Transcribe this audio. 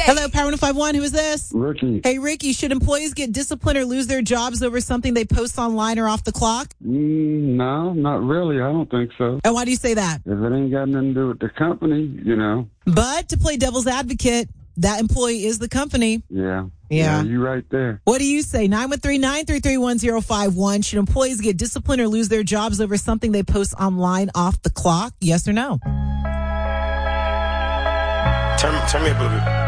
Hello, Power 1051. Who is this? Ricky. Hey, Ricky, should employees get disciplined or lose their jobs over something they post online or off the clock? No, not really. I don't think so. And why do you say that? If it ain't got nothing to do with the company, But to play devil's advocate, that employee is the company. Yeah. Yeah. You right there. What do you say? 913-933-1051. Should employees get disciplined or lose their jobs over something they post online off the clock? Yes or no? Turn me up a little bit.